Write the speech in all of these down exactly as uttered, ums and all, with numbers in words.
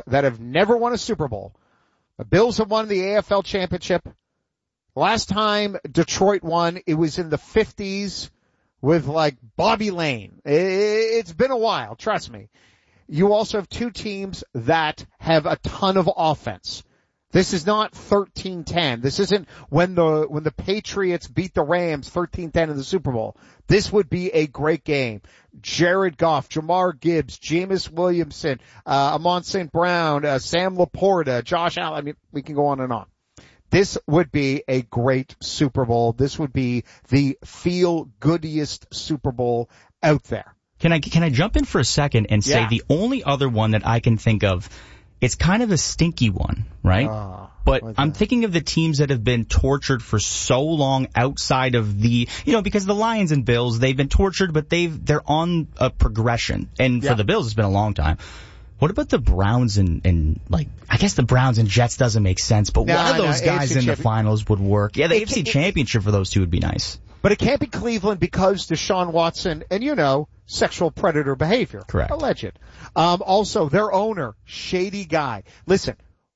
that have never won a Super Bowl. The Bills have won the A F L championship. Last time Detroit won, it was in the fifties with like Bobby Lane. It's been a while, trust me. You also have two teams that have a ton of offense. This is not thirteen ten. This isn't when the when the Patriots beat the Rams thirteen ten in the Super Bowl. This would be a great game. Jared Goff, Jamar Gibbs, Jameis Williamson, uh, Amon Saint Brown, uh, Sam Laporta, Josh Allen. I mean, we can go on and on. This would be a great Super Bowl. This would be the feel-goodiest Super Bowl out there. Can I can I jump in for a second and say yeah. the only other one that I can think of, it's kind of a stinky one, right? Oh, but I'm thinking of the teams that have been tortured for so long outside of the, you know, because the Lions and Bills, they've been tortured, but they've they're on a progression. And yeah. for the Bills, it's been a long time. What about the Browns and, and like, I guess the Browns and Jets doesn't make sense, but no, one of no, guys in champion. the finals would work. Yeah, the it, A F C it, Championship for those two would be nice. But it can't be Cleveland because Deshaun Watson and, you know, sexual predator behavior. Correct. Alleged. Um, also, their owner, shady guy. Listen,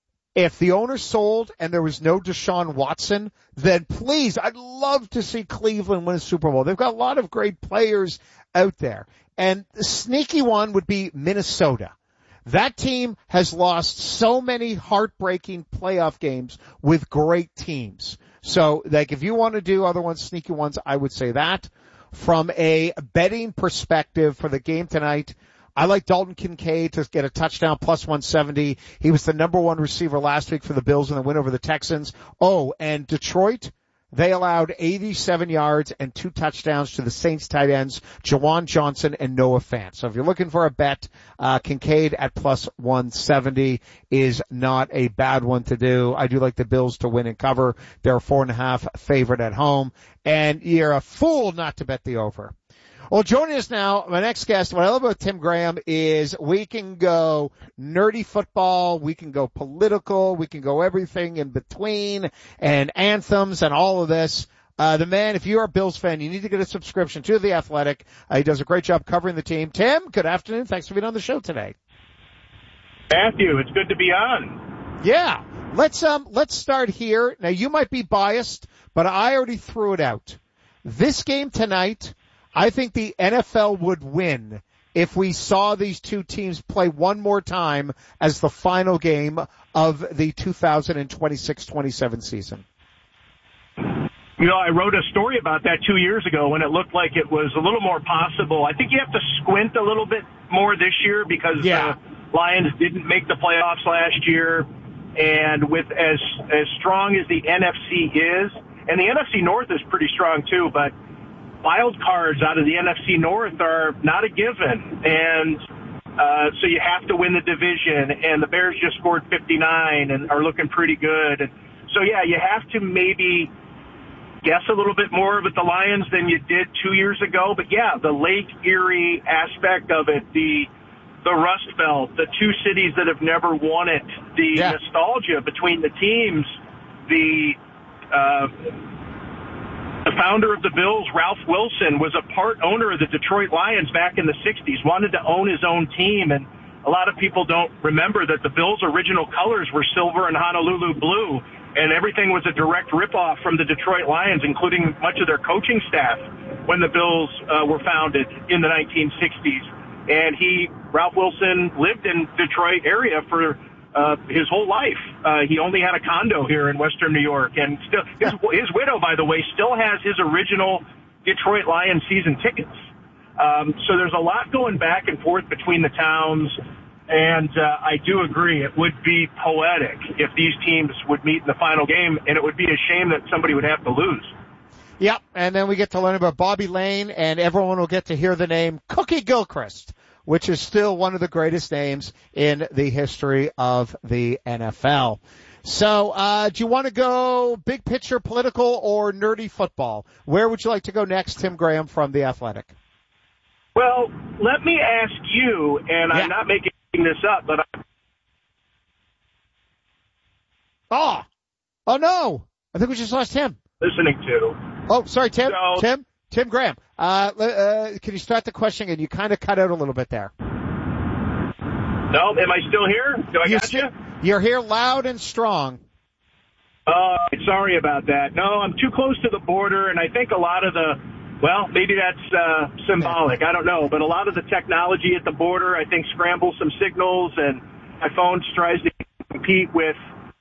if the owner sold and there was no Deshaun Watson, then please, I'd love to see Cleveland win a Super Bowl. They've got a lot of great players out there. And the sneaky one would be Minnesota. That team has lost so many heartbreaking playoff games with great teams. So, like, if you want to do other ones, sneaky ones, I would say that. From a betting perspective for the game tonight, I like Dalton Kincaid to get a touchdown, plus one seventy. He was the number one receiver last week for the Bills in the win over the Texans. Oh, and Detroit, they allowed eighty-seven yards and two touchdowns to the Saints tight ends, Jawan Johnson and Noah Fant. So if you're looking for a bet, uh, Kincaid at plus one seventy is not a bad one to do. I do like the Bills to win and cover. They're a four and a half favorite at home. And you're a fool not to bet the over. Well, joining us now, my next guest, what I love about Tim Graham is we can go nerdy football, we can go political, we can go everything in between, and anthems and all of this. Uh, the man, if you're a Bills fan, you need to get a subscription to The Athletic. Uh, he does a great job covering the team. Tim, good afternoon. Thanks for being on the show today. Matthew, it's good to be on. Yeah. Let's, um, let's start here. Now, you might be biased, but I already threw it out. This game tonight, I think the N F L would win if we saw these two teams play one more time as the final game of the two thousand twenty-six twenty-seven season. You know, I wrote a story about that two years ago when it looked like it was a little more possible. I think you have to squint a little bit more this year because yeah. the Lions didn't make the playoffs last year. And with as as strong as the N F C is, and the N F C North is pretty strong too, but wild cards out of the N F C North are not a given. And uh so you have to win the division, and the Bears just scored fifty-nine and are looking pretty good. And so, yeah, you have to maybe guess a little bit more with the Lions than you did two years ago. But, yeah, the Lake Erie aspect of it, the the Rust Belt, the two cities that have never won it, the yeah. nostalgia between the teams, the uh the founder of the Bills, Ralph Wilson, was a part owner of the Detroit Lions back in the sixties, wanted to own his own team, and a lot of people don't remember that the Bills' original colors were silver and Honolulu blue, and everything was a direct ripoff from the Detroit Lions, including much of their coaching staff when the Bills uh, were founded in the nineteen sixties. And he, Ralph Wilson, lived in Detroit area for Uh, his whole life. Uh, he only had a condo here in Western New York, and still, his, his widow, by the way, still has his original Detroit Lions season tickets. Um, so there's a lot going back and forth between the towns, and uh, I do agree it would be poetic if these teams would meet in the final game, and it would be a shame that somebody would have to lose. Yep, and then we get to learn about Bobby Lane, and everyone will get to hear the name Cookie Gilchrist, which is still one of the greatest names in the history of the N F L. So, uh, do you want to go big picture political or nerdy football? Where would you like to go next, Tim Graham from The Athletic? Well, let me ask you, and yeah. I'm not making this up, but I'm... Oh, oh no. I think we just lost Tim. Listening to. Oh, sorry, Tim. So, Tim? Tim Graham, uh, uh, can you start the question again? You kind of cut out a little bit there. No, am I still here? Do I you're got you? You're here loud and strong. Uh, sorry about that. No, I'm too close to the border, and I think a lot of the, well, maybe that's uh, symbolic. I don't know. But a lot of the technology at the border, I think, scrambles some signals, and my phone tries to compete with.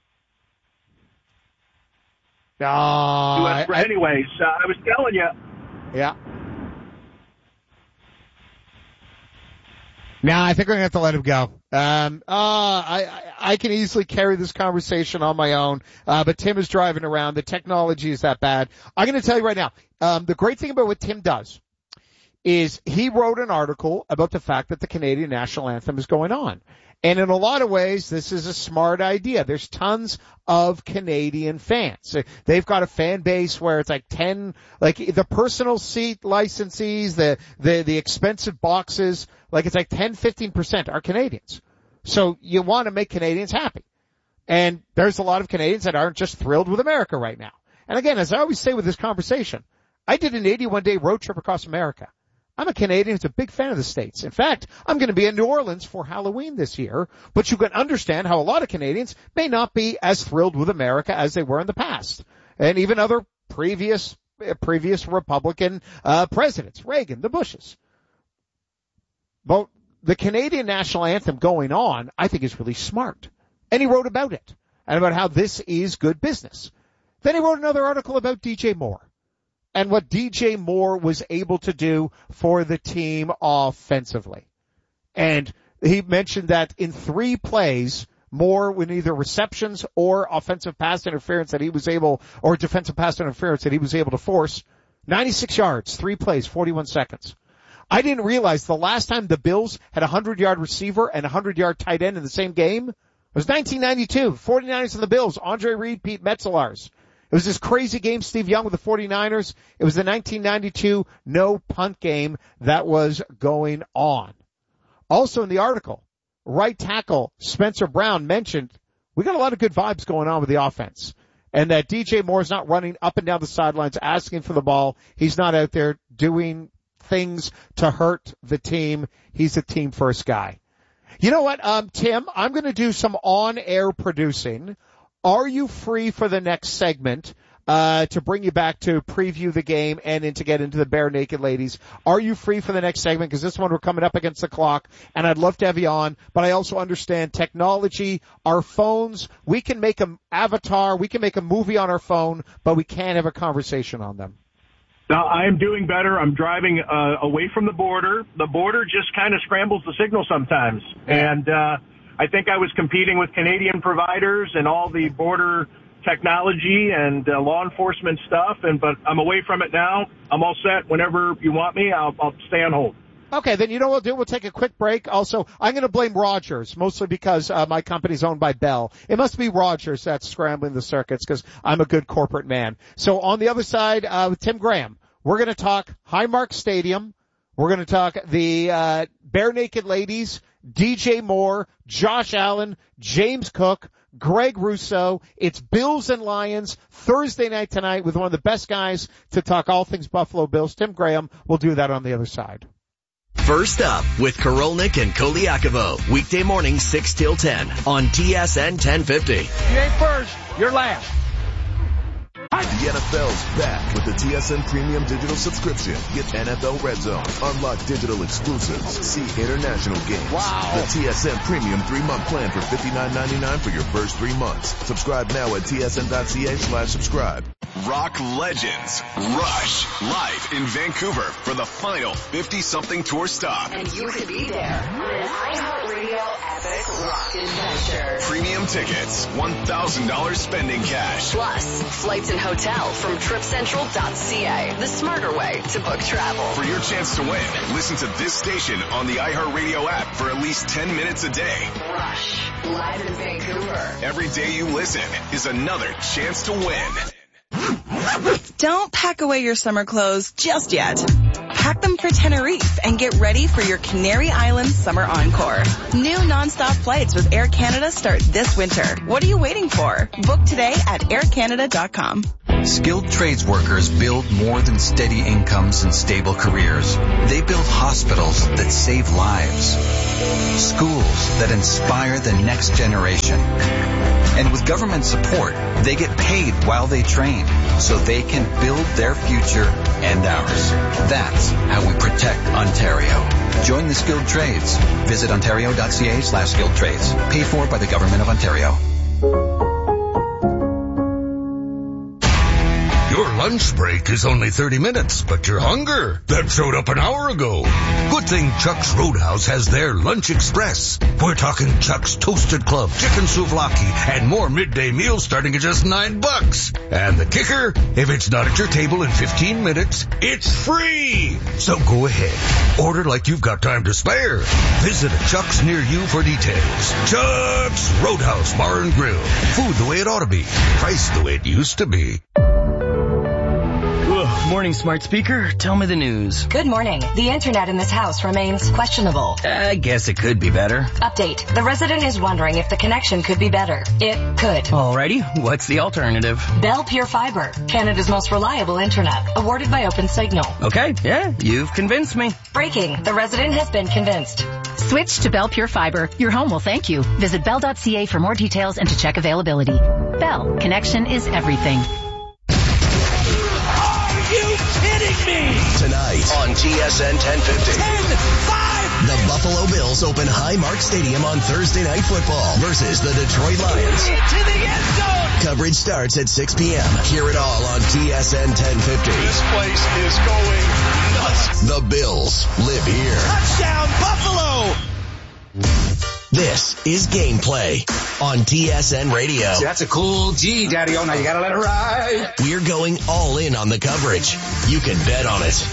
Oh, I, I, anyways, uh, I was telling you. Yeah. Nah, I think we're going to have to let him go. Um, uh, I, I, I can easily carry this conversation on my own, uh, but Tim is driving around. The technology is that bad. I'm going to tell you right now, um, the great thing about what Tim does is he wrote an article about the fact that the Canadian national anthem is going on. And in a lot of ways, this is a smart idea. There's tons of Canadian fans. They've got a fan base where it's like ten, like the personal seat licensees, the, the, the expensive boxes, like it's like ten, fifteen percent are Canadians. So you want to make Canadians happy. And there's a lot of Canadians that aren't just thrilled with America right now. And again, as I always say with this conversation, I did an eighty-one day road trip across America. I'm a Canadian who's a big fan of the States. In fact, I'm going to be in New Orleans for Halloween this year, but you can understand how a lot of Canadians may not be as thrilled with America as they were in the past. And even other previous, previous Republican, uh, presidents, Reagan, the Bushes. But the Canadian national anthem going on, I think is really smart. And he wrote about it and about how this is good business. Then he wrote another article about D J Moore. And what D J Moore was able to do for the team offensively. And he mentioned that in three plays, Moore with either receptions or offensive pass interference that he was able, or defensive pass interference that he was able to force, ninety-six yards, three plays, forty-one seconds. I didn't realize the last time the Bills had a hundred-yard receiver and a hundred-yard tight end in the same game was nineteen ninety-two, forty-niners and the Bills, Andre Reed, Pete Metzelaars. It was this crazy game, Steve Young with the forty-niners. It was the nineteen ninety-two no punt game that was going on. Also in the article, right tackle Spencer Brown mentioned we got a lot of good vibes going on with the offense. And that D J Moore is not running up and down the sidelines asking for the ball. He's not out there doing things to hurt the team. He's a team first guy. You know what, um, Tim, I'm going to do some on-air producing. Are you free for the next segment, uh, to bring you back to preview the game and then to get into the Bare Naked Ladies? Are you free for the next segment? Because this one we're coming up against the clock and I'd love to have you on, but I also understand technology, our phones, we can make an avatar, we can make a movie on our phone, but we can't have a conversation on them. Now, I am doing better. I'm driving uh, away from the border. The border just kind of scrambles the signal sometimes. Yeah. And uh I think I was competing with Canadian providers and all the border technology and uh, law enforcement stuff, and but I'm away from it now. I'm all set. Whenever you want me, I'll, I'll stay on hold. Okay, then you know what we'll do? We'll take a quick break. Also, I'm going to blame Rogers, mostly because uh, my company's owned by Bell. It must be Rogers that's scrambling the circuits because I'm a good corporate man. So on the other side, uh, with Tim Graham, we're going to talk Highmark Stadium. We're going to talk the uh, Bare Naked Ladies, D J Moore, Josh Allen, James Cook, Greg Rousseau. It's Bills and Lions Thursday night tonight with one of the best guys to talk all things Buffalo Bills, Tim Graham. We'll do that on the other side. First up with Karolnik and Koliakovo. Weekday morning six till ten on T S N ten fifty. You ain't first, you're last. The N F L's back with the T S N Premium Digital subscription. Get N F L Red Zone, unlock digital exclusives, see international games. Wow. The T S N Premium three-month plan for fifty-nine ninety-nine for your first three months. Subscribe now at tsn.ca slash subscribe. Rock legends Rush live in Vancouver for the final fifty-something tour stop. And you could be there. An iHeartRadio epic rock adventure. Premium tickets, one thousand dollars spending cash. Plus, flights and hotel from trip central dot c a. The smarter way to book travel. For your chance to win, listen to this station on the iHeartRadio app for at least ten minutes a day. Rush, live in Vancouver. Every day you listen is another chance to win. Don't pack away your summer clothes just yet. Pack them for Tenerife and get ready for your Canary Islands summer encore. New nonstop flights with Air Canada start this winter. What are you waiting for? Book today at air canada dot com. Skilled trades workers build more than steady incomes and stable careers. They build hospitals that save lives, schools that inspire the next generation. And with government support, they get paid while they train so they can build their future and ours. That's how we protect Ontario. Join the skilled trades. Visit ontario.ca slash skilled trades. Paid for by the Government of Ontario. Your lunch break is only thirty minutes, but your hunger, that showed up an hour ago. Good thing Chuck's Roadhouse has their Lunch Express. We're talking Chuck's Toasted Club, chicken souvlaki, and more midday meals starting at just nine bucks. And the kicker, if it's not at your table in fifteen minutes, it's free. So go ahead. Order like you've got time to spare. Visit a Chuck's near you for details. Chuck's Roadhouse Bar and Grill. Food the way it ought to be. Price the way it used to be. Morning, smart speaker. Tell me the news. Good morning. The internet in this house remains questionable. I guess it could be better. Update. The resident is wondering if the connection could be better. It could. Alrighty. What's the alternative? Bell Pure Fiber, Canada's most reliable internet, awarded by OpenSignal. Okay. Yeah, you've convinced me. Breaking. The resident has been convinced. Switch to Bell Pure Fiber. Your home will thank you. Visit bell dot c a for more details and to check availability. Bell. Connection is everything. You kidding me? Tonight on T S N ten fifty. ten five. The Buffalo Bills open Highmark Stadium on Thursday Night Football versus the Detroit Lions. To the end zone. Coverage starts at six p.m. Hear it all on T S N ten fifty. This place is going nuts. The Bills live here. Touchdown, Buffalo. This is Gameplay on T S N Radio. See, that's a cool G, Daddy-O. Now you gotta let it ride. We're going all in on the coverage. You can bet on it.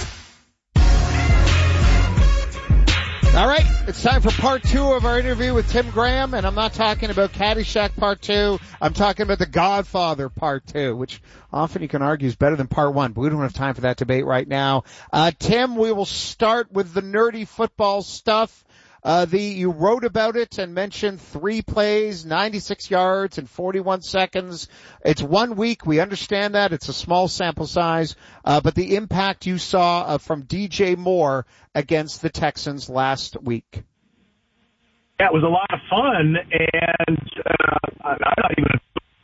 All right, it's time for part two of our interview with Tim Graham, and I'm not talking about Caddyshack part two. I'm talking about The Godfather part two, which often you can argue is better than part one, but we don't have time for that debate right now. Uh, Tim, we will start with the nerdy football stuff. Uh, the, you wrote about it and mentioned three plays, ninety-six yards in forty-one seconds. It's one week. We understand that. It's a small sample size. Uh, but the impact you saw uh, from D J Moore against the Texans last week. Yeah, it was a lot of fun, and uh, I'm not even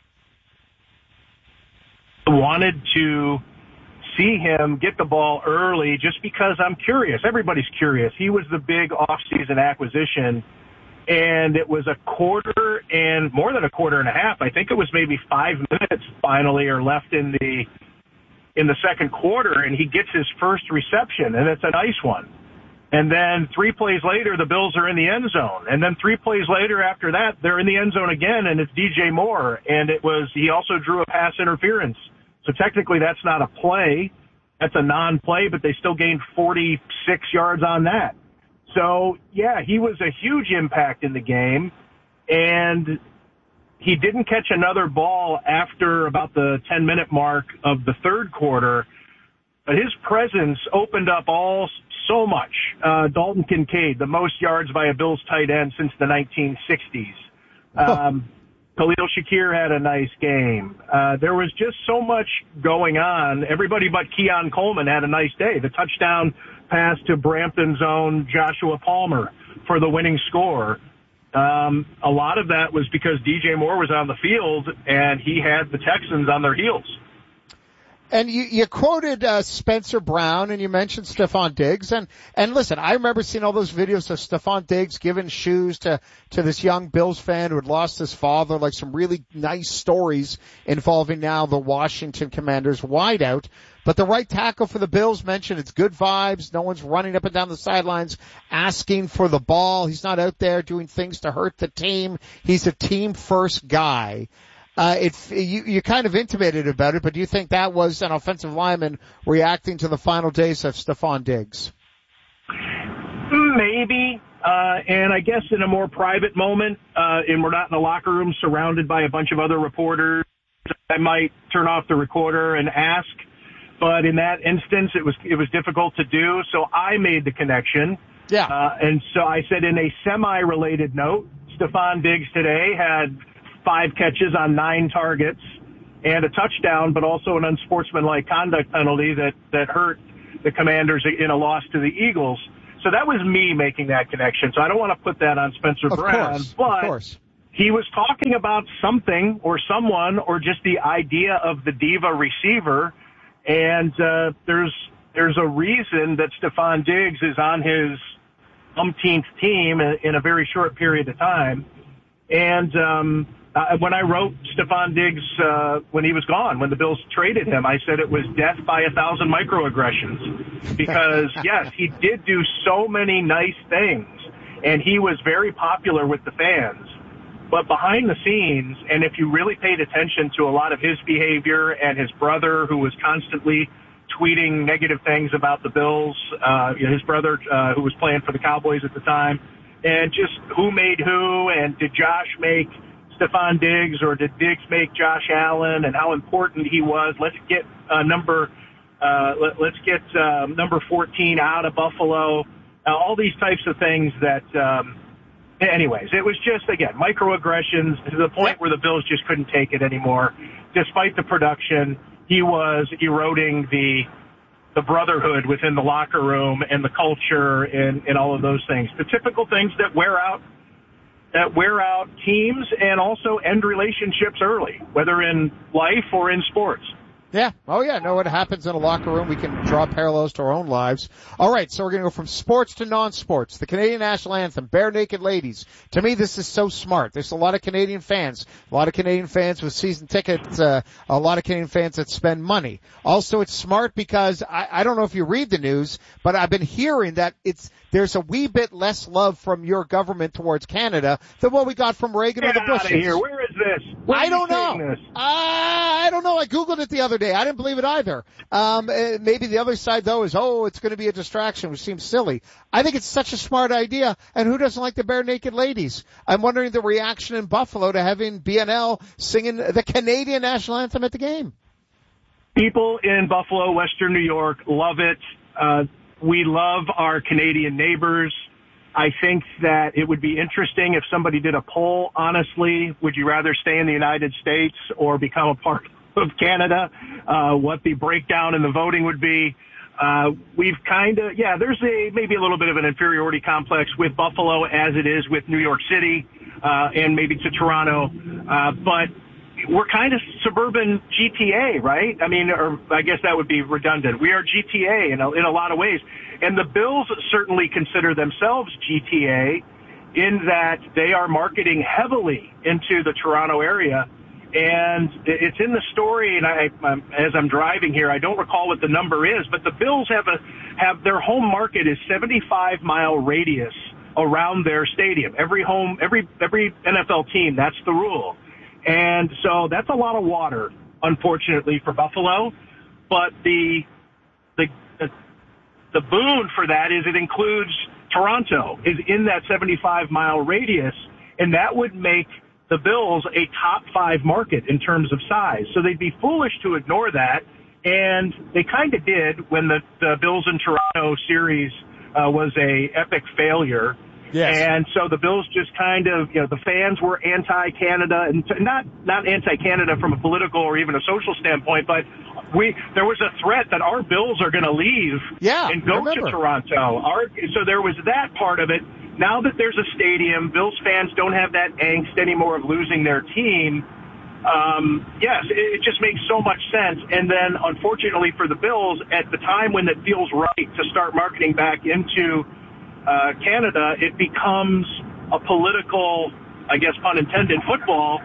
wanted to see him get the ball early just because I'm curious. Everybody's curious. He was the big off-season acquisition, and it was a quarter and more than a quarter and a half. I think it was maybe five minutes finally or left in the in the second quarter, and he gets his first reception, and it's a nice one. And then three plays later, the Bills are in the end zone. And then three plays later after that, they're in the end zone again, and it's D J Moore. And it was he also drew a pass interference. So technically that's not a play. That's a non-play, but they still gained forty-six yards on that. So, yeah, he was a huge impact in the game, and he didn't catch another ball after about the ten-minute mark of the third quarter, but his presence opened up all so much. Uh, Dalton Kincaid, the most yards by a Bills tight end since the nineteen sixties. Um, Khalil Shakir had a nice game. Uh, there was just so much going on. Everybody but Keon Coleman had a nice day. The touchdown pass to Brampton's own Joshua Palmer for the winning score. Um, a lot of that was because D J Moore was on the field, and he had the Texans on their heels. And you, you quoted uh, Spencer Brown, and you mentioned Stephon Diggs. And, and listen, I remember seeing all those videos of Stephon Diggs giving shoes to, to this young Bills fan who had lost his father, like some really nice stories involving now the Washington Commanders wideout. But the right tackle for the Bills mentioned it's good vibes. No one's running up and down the sidelines asking for the ball. He's not out there doing things to hurt the team. He's a team-first guy. Uh, it, you, you kind of intimated about it, but do you think that was an offensive lineman reacting to the final days of Stephon Diggs? Maybe. Uh, and I guess in a more private moment, uh, and we're not in the locker room surrounded by a bunch of other reporters, I might turn off the recorder and ask. But in that instance, it was, it was difficult to do. So I made the connection. Yeah. Uh, and so I said in a semi-related note, Stephon Diggs today had five catches on nine targets and a touchdown, but also an unsportsmanlike conduct penalty that, that hurt the Commanders in a loss to the Eagles. So that was me making that connection. So I don't want to put that on Spencer Of Brown, course, but of course. he was talking about something or someone or just the idea of the diva receiver. And uh, there's there's a reason that Stephon Diggs is on his umpteenth team in a very short period of time. And um, uh, when I wrote Stephon Diggs uh, when he was gone, when the Bills traded him, I said it was death by a thousand microaggressions. Because, yes, he did do so many nice things, and he was very popular with the fans. But behind the scenes, and if you really paid attention to a lot of his behavior and his brother, who was constantly tweeting negative things about the Bills, uh, his brother, uh, who was playing for the Cowboys at the time, and just who made who, and did Josh make Stephon Diggs, or did Diggs make Josh Allen, and how important he was. Let's get uh, number, uh, let, let's get um, number fourteen out of Buffalo. Uh, all these types of things that, um, anyways, it was just, again, microaggressions to the point where the Bills just couldn't take it anymore. Despite the production, he was eroding the the brotherhood within the locker room and the culture and, and all of those things. The typical things that wear out that wear out teams and also end relationships early, whether in life or in sports. Yeah. Oh, yeah. No, what happens in a locker room, we can draw parallels to our own lives. All right. So we're going to go from sports to non-sports. The Canadian National Anthem, Bare Naked Ladies. To me, this is so smart. There's a lot of Canadian fans, a lot of Canadian fans with season tickets, uh, a lot of Canadian fans that spend money. Also, it's smart because I, I don't know if you read the news, but I've been hearing that it's, there's a wee bit less love from your government towards Canada than what we got from Reagan Get or the out Bushes. of here. Where is this? Where I are don't you know. seeing this? Uh, I don't know. I Googled it the other day. I didn't believe it either. Um, uh, maybe the other side, though, is, oh, it's going to be a distraction, which seems silly. I think it's such a smart idea. And who doesn't like the Bare Naked Ladies? I'm wondering the reaction in Buffalo to having B N L singing the Canadian National Anthem at the game. People in Buffalo, Western New York, love it. Uh, we love our Canadian neighbors. I think that it would be interesting if somebody did a poll, honestly. Would you rather stay in the United States or become a part of Canada? Uh, what the breakdown in the voting would be. Uh, we've kind of, yeah, there's a maybe a little bit of an inferiority complex with Buffalo as it is with New York City uh, and maybe to Toronto. Uh, but we're kind of suburban G T A, right? I mean, or I guess that would be redundant. We are G T A in a, in a lot of ways. And the Bills certainly consider themselves G T A in that they are marketing heavily into the Toronto area. And it's in the story, and I, I'm, as I'm driving here, I don't recall what the number is, but the Bills have a have their home market is seventy-five mile radius around their stadium. Every home, every every N F L team, that's the rule. And so that's a lot of water, unfortunately, for Buffalo. But the the the, the boon for that is it includes Toronto, is in that seventy-five mile radius, and that would make the Bills a top five market in terms of size. So they'd be foolish to ignore that, and they kind of did when the, the Bills and Toronto series uh, was a epic failure. Yes. And so the Bills just kind of, you know, the fans were anti-Canada, and not not anti-Canada from a political or even a social standpoint, but we there was a threat that our Bills are going to leave yeah, and go to Toronto. Our, so there was that part of it. Now that there's a stadium, Bills fans don't have that angst anymore of losing their team. Um, yes, it, it just makes so much sense. And then, unfortunately for the Bills, at the time when it feels right to start marketing back into uh, Canada, it becomes a political, I guess, pun intended, football.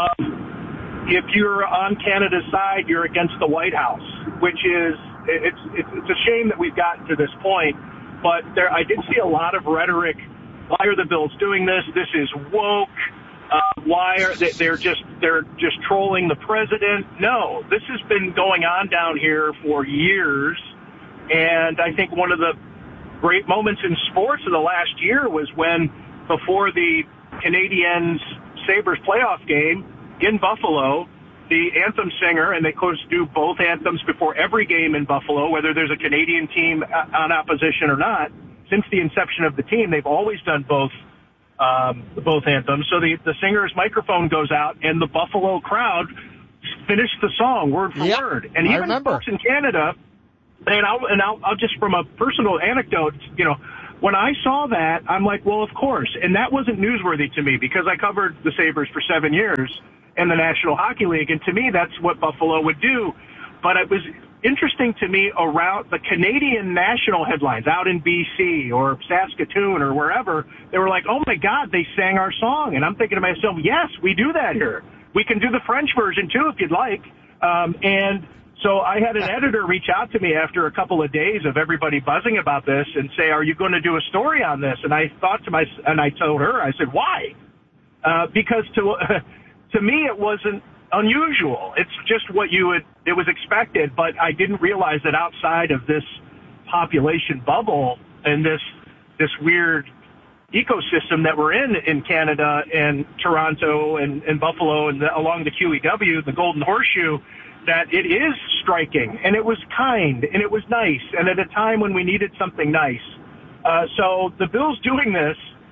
Um, if you're on Canada's side, you're against the White House, which is it's it's, it's a shame that we've gotten to this point. But there, I did see a lot of rhetoric. Why are the Bills doing this? This is woke. Uh, why are they, they're just they're just trolling the president? No, this has been going on down here for years, and I think one of the great moments in sports of the last year was when, before the Canadiens Sabres playoff game in Buffalo, the anthem singer, and they of course do both anthems before every game in Buffalo, whether there's a Canadian team on opposition or not. Since the inception of the team, they've always done both um, both anthems. So the, the singer's microphone goes out, and the Buffalo crowd finished the song word for yep, word. And I even remember. folks in Canada, and I'll, and I'll, I'll just from a personal anecdote, you know, when I saw that, I'm like, well, of course. And that wasn't newsworthy to me because I covered the Sabres for seven years in the National Hockey League. And to me, that's what Buffalo would do. But it was interesting to me around the Canadian national headlines out in B C or Saskatoon or wherever. They were like, oh, my God, they sang our song. And I'm thinking to myself, yes, we do that here. We can do the French version, too, if you'd like. Um, and so I had an editor reach out to me after a couple of days of everybody buzzing about this and say, are you going to do a story on this? And I thought to myself, and I told her, I said, why? Uh, because to uh, to me, it wasn't unusual. It's just what you would, it was expected, but I didn't realize that outside of this population bubble and this, this weird ecosystem that we're in in Canada and Toronto and, and Buffalo and the, along the Q E W, the Golden Horseshoe, that it is striking, and it was kind, and it was nice, and at a time when we needed something nice. Uh, so the Bills doing this,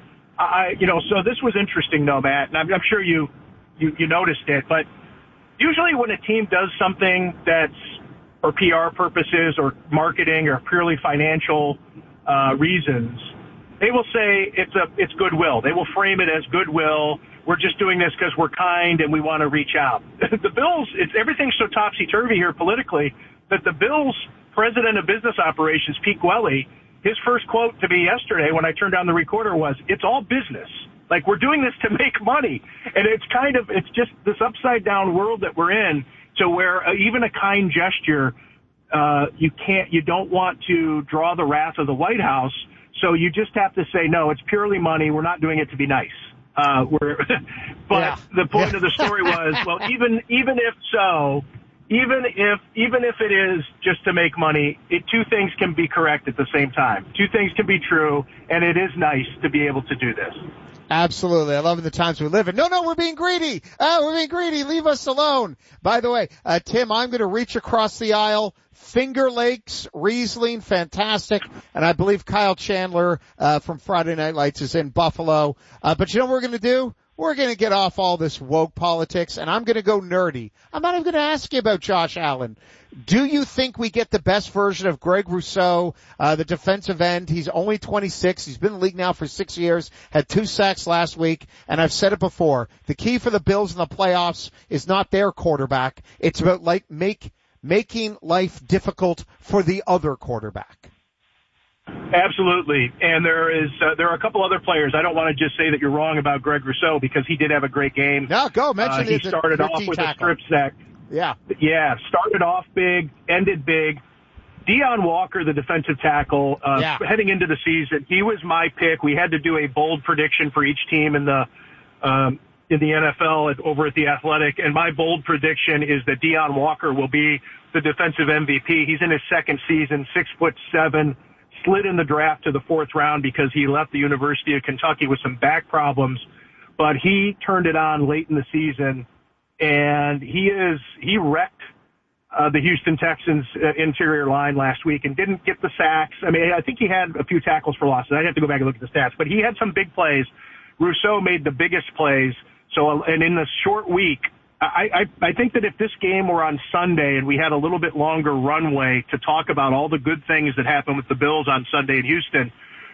I, you know, so this was interesting, though, Matt, and I'm, I'm sure you, you, you noticed it, but usually when a team does something that's for P R purposes or marketing or purely financial uh, reasons, they will say it's a it's goodwill. They will frame it as goodwill. We're just doing this because we're kind and we want to reach out. The Bills, it's everything's so topsy-turvy here politically that the Bills' president of business operations, Pete Gwelly, his first quote to me yesterday when I turned on the recorder was, it's all business. Like, we're doing this to make money. And it's kind of, it's just this upside-down world that we're in to where uh, even a kind gesture, uh, you can't, you don't want to draw the wrath of the White House. So you just have to say, no, it's purely money. We're not doing it to be nice. Uh, we're, but yeah. the point yeah. of the story was, well, even, even if so, even if, even if it is just to make money, it, two things can be correct at the same time. Two things can be true, and it is nice to be able to do this. Absolutely. I love the times we live in. No, no, we're being greedy. Oh, we're being greedy. Leave us alone. By the way, uh, Tim, I'm going to reach across the aisle. Finger Lakes, Riesling, fantastic. And I believe Kyle Chandler, uh, from Friday Night Lights is in Buffalo. Uh, but you know what we're going to do? We're going to get off all this woke politics, and I'm going to go nerdy. I'm not even going to ask you about Josh Allen. Do you think we get the best version of Greg Rousseau, uh, the defensive end? He's only twenty-six. He's been in the league now for six years, had two sacks last week, and I've said it before. The key for the Bills in the playoffs is not their quarterback. It's about like make, making life difficult for the other quarterback. Absolutely. And there is, uh, there are a couple other players. I don't want to just say that you're wrong about Greg Rousseau because he did have a great game. No, go mention uh, He started off with tackle. a strip sack. Yeah. Yeah. Started off big, ended big. Deon Walker, the defensive tackle, uh, yeah. heading into the season, he was my pick. We had to do a bold prediction for each team in the, um, in the N F L at, over at the Athletic. And my bold prediction is that Deon Walker will be the defensive M V P. He's in his second season, six foot seven. Slid in the draft to the fourth round because he left the University of Kentucky with some back problems, but he turned it on late in the season, and he is he wrecked uh, the Houston Texans uh, interior line last week and didn't get the sacks. I mean, I think he had a few tackles for losses. I'd have to go back and look at the stats, but he had some big plays. Rousseau made the biggest plays. So, and in the short week, I, I, I think that if this game were on Sunday and we had a little bit longer runway to talk about all the good things that happened with the Bills on Sunday in Houston,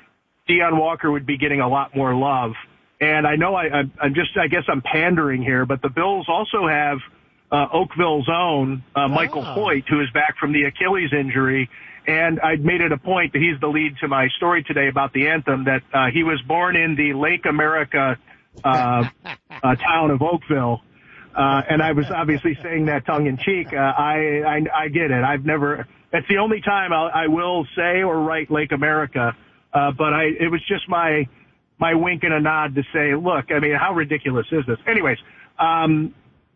Deon Walker would be getting a lot more love. And I know I, I, I'm just, I guess I'm pandering here, but the Bills also have uh, Oakville's own uh, Michael oh. Hoyt, who is back from the Achilles injury. And I made it a point that he's the lead to my story today about the anthem, that uh, he was born in the Lake America uh, uh, town of Oakville. Uh, and I was obviously saying that tongue in cheek. Uh, I, I, I get it. I've never, that's the only time I'll, I will say or write Lake America. Uh, but I, it was just my, my wink and a nod to say, look, I mean, how ridiculous is this? Anyways, um,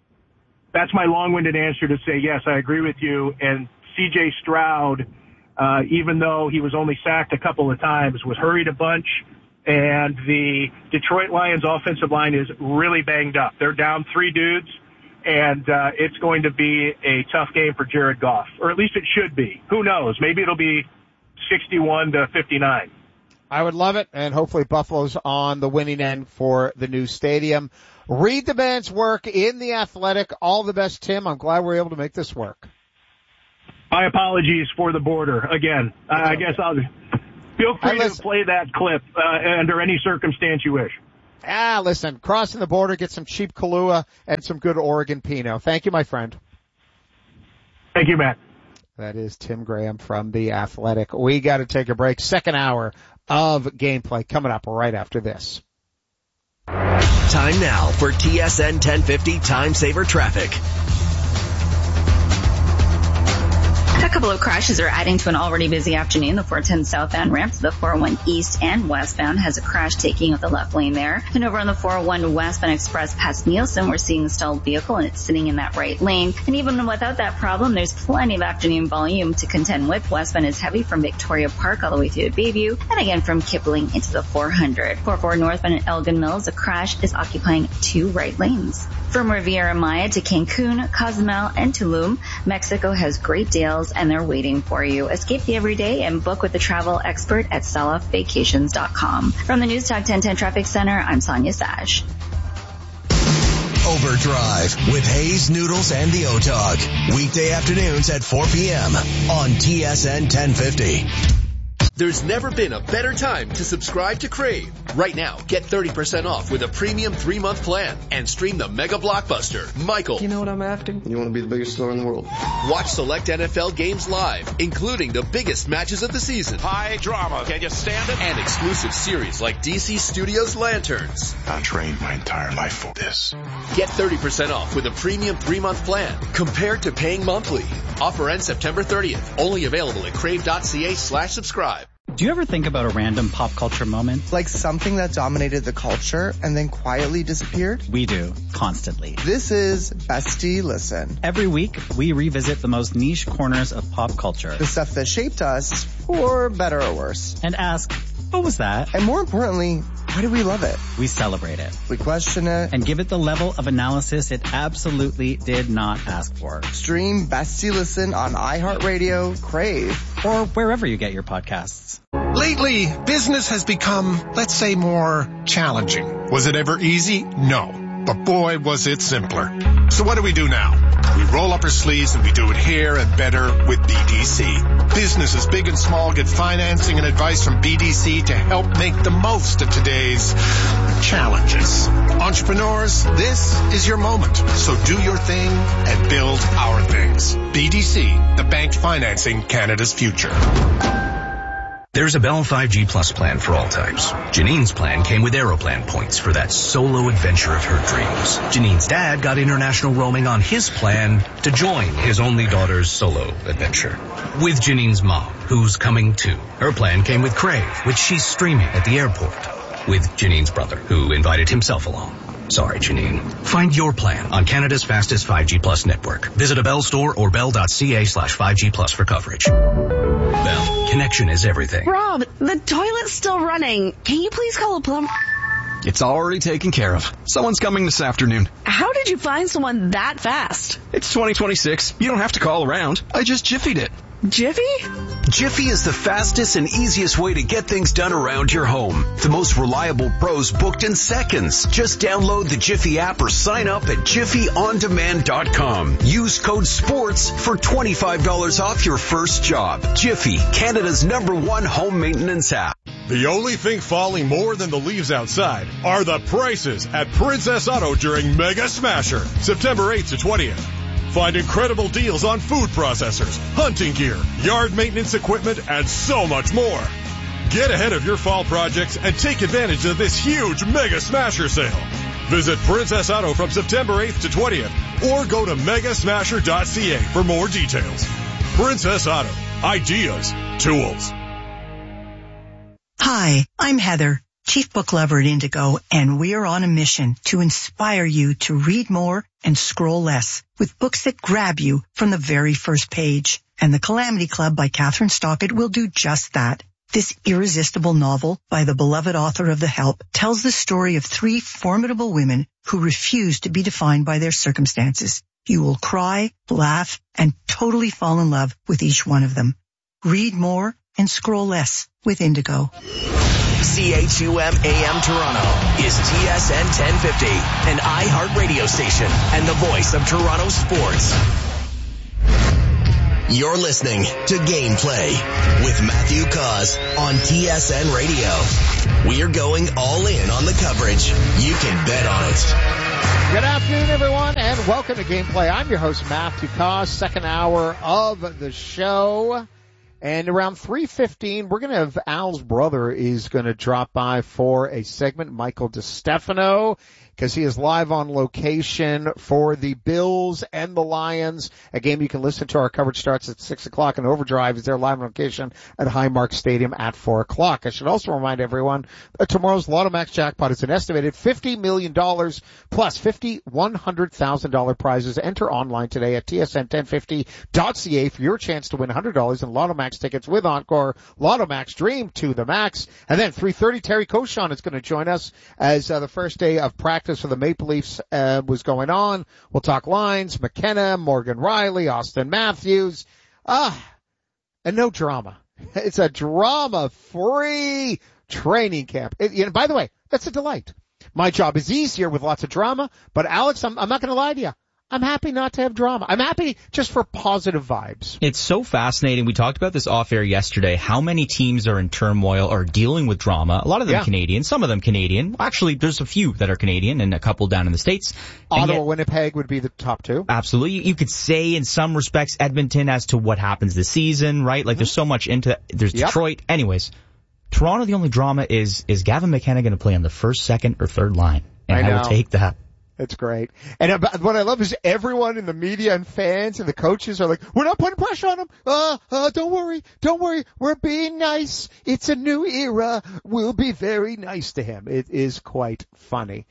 that's my long-winded answer to say, yes, I agree with you. And C J Stroud, uh, even though he was only sacked a couple of times, was hurried a bunch. And the Detroit Lions offensive line is really banged up. They're down three dudes, and uh, it's going to be a tough game for Jared Goff, or at least it should be. Who knows? Maybe it'll be sixty-one to fifty-nine. I would love it, and hopefully Buffalo's on the winning end for the new stadium. Read the man's work in The Athletic. All the best, Tim. I'm glad we're able to make this work. My apologies for the border. Again, I guess I'll feel free to play that clip uh, under any circumstance you wish. Ah, listen, crossing the border, get some cheap Kahlua and some good Oregon Pinot. Thank you, my friend. Thank you, Matt. That is Tim Graham from The Athletic. We got to take a break. Second hour of gameplay coming up right after this. Time now for T S N ten fifty Time Saver Traffic. A couple of crashes are adding to an already busy afternoon. The four ten southbound ramp to the four oh one east and westbound has a crash taking up the left lane there. And over on the four oh one westbound express past Nielsen, we're seeing a stalled vehicle and it's sitting in that right lane. And even without that problem, there's plenty of afternoon volume to contend with. Westbound is heavy from Victoria Park all the way through to Bayview and again from Kipling into the four hundred. four oh four northbound at Elgin Mills, a crash is occupying two right lanes. From Riviera Maya to Cancun, Cozumel, and Tulum, Mexico has great deals and they're waiting for you. Escape the everyday and book with the travel expert at Salaf Vacations dot com. From the News Talk ten ten Traffic Center, I'm Sonia Sash. Overdrive with Hayes, Noodles, and the O-Dog. Weekday afternoons at four p.m. on T S N ten fifty. There's never been a better time to subscribe to Crave. Right now, get thirty percent off with a premium three-month plan and stream the mega blockbuster, Michael. You know what I'm after? You want to be the biggest star in the world. Watch select N F L games live, including the biggest matches of the season. High drama. Can you stand it? And exclusive series like D C Studios Lanterns. I trained my entire life for this. Get thirty percent off with a premium three-month plan compared to paying monthly. Offer ends September thirtieth. Only available at crave.ca slash subscribe. Do you ever think about a random pop culture moment? Like something that dominated the culture and then quietly disappeared? We do, constantly. This is Bestie Listen. Every week, we revisit the most niche corners of pop culture. The stuff that shaped us, for better or worse. And ask, what was that? And more importantly, why do we love it? We celebrate it. We question it. And give it the level of analysis it absolutely did not ask for. Stream Bestie Listen on iHeartRadio, Crave, or wherever you get your podcasts. Lately, business has become, let's say, more challenging. Was it ever easy? No. But boy, was it simpler. So what do we do now? We roll up our sleeves and we do it here and better with B D C. Businesses big and small get financing and advice from B D C to help make the most of today's challenges. Entrepreneurs, this is your moment. So do your thing and build our things. B D C, the bank financing Canada's future. There's a Bell five G Plus plan for all types. Janine's plan came with Aeroplan points for that solo adventure of her dreams. Janine's dad got international roaming on his plan to join his only daughter's solo adventure. With Janine's mom, who's coming too. Her plan came with Crave, which she's streaming at the airport. With Janine's brother, who invited himself along. Sorry, Janine. Find your plan on Canada's fastest five G Plus network. Visit a Bell store or bell.ca slash 5G Plus for coverage. Bell, connection is everything. Rob, the toilet's still running. Can you please call a plumber? It's already taken care of. Someone's coming this afternoon. How did you find someone that fast? It's twenty twenty-six. You don't have to call around. I just Jiffied it. Jiffy? Jiffy is the fastest and easiest way to get things done around your home. The most reliable pros booked in seconds. Just download the Jiffy app or sign up at jiffy on demand dot com. Use code SPORTS for twenty-five dollars off your first job. Jiffy, Canada's number one home maintenance app. The only thing falling more than the leaves outside are the prices at Princess Auto during Mega Smasher, September eighth to twentieth. Find incredible deals on food processors, hunting gear, yard maintenance equipment, and so much more. Get ahead of your fall projects and take advantage of this huge Mega Smasher sale. Visit Princess Auto from September eighth to twentieth or go to mega smasher dot c a for more details. Princess Auto. Ideas. Tools. Hi, I'm Heather, Chief Book Lover at Indigo, and we're on a mission to inspire you to read more and scroll less with books that grab you from the very first page. And The Calamity Club by Catherine Stockett will do just that. This irresistible novel by the beloved author of The Help tells the story of three formidable women who refuse to be defined by their circumstances. You will cry, laugh, and totally fall in love with each one of them. Read more and scroll less with Indigo. C H U M A M Toronto is T S N ten fifty, an iHeart radio station and the voice of Toronto sports. You're listening to Gameplay with Matthew Cause on T S N Radio. We're going all in on the coverage. You can bet on it. Good afternoon, everyone, and welcome to Gameplay. I'm your host, Matthew Cause, second hour of the show. And around three fifteen, we're going to have Al's brother is going to drop by for a segment, Michael DeStefano, because he is live on location for the Bills and the Lions, a game you can listen to. Our coverage starts at six o'clock, and Overdrive is there live on location at Highmark Stadium at four o'clock. I should also remind everyone that tomorrow's Lotto Max jackpot is an estimated fifty million dollars plus fifty one hundred thousand dollars prizes. Enter online today at T S N ten fifty dot C A for your chance to win one hundred dollars in Lotto Max tickets with Encore. Lotto Max, dream to the max. And then three thirty, Terry Cochon is going to join us as uh, the first day of practice for the Maple Leafs uh, was going on. We'll talk lines, McKenna, Morgan Riley, Austin Matthews. Ah, and no drama. It's a drama-free training camp. It, you know, by the way, that's a delight. My job is easier with lots of drama, but Alex, I'm, I'm not going to lie to you. I'm happy not to have drama. I'm happy just for positive vibes. It's so fascinating. We talked about this off air yesterday, how many teams are in turmoil or dealing with drama. A lot of them Yeah. Canadian, some of them Canadian. Actually, there's a few that are Canadian and a couple down in the States. And Ottawa, yet- Winnipeg would be the top two. Absolutely. You, you could say in some respects Edmonton as to what happens this season, right? Like there's so much into, there's Yep. Detroit. Anyways, Toronto, the only drama is, is Gavin McKenna going to play on the first, second, or third line? And I I, will know. take that. It's great. And about, what I love is everyone in the media and fans and the coaches are like, we're not putting pressure on him. Uh, uh, don't worry. Don't worry. We're being nice. It's a new era. We'll be very nice to him. It is quite funny.